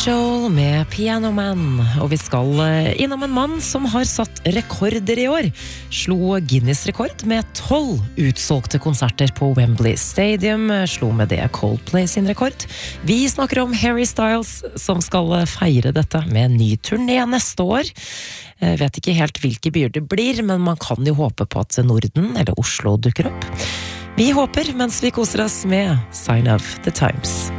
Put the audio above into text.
Joel med Piano Man, og vi skal innom en mann som har satt rekorder i år. Slo Guinness-rekord med 12 utsolgte konserter på Wembley Stadium, slo med det Coldplay sin rekord. Vi snakker om Harry Styles, som skal feire dette med en ny turné neste år. Jeg vet ikke helt hvilke byer det blir, men man kan jo håpe på at Norden eller Oslo dukker opp. Vi håper mens vi koser oss med Sign of the Times.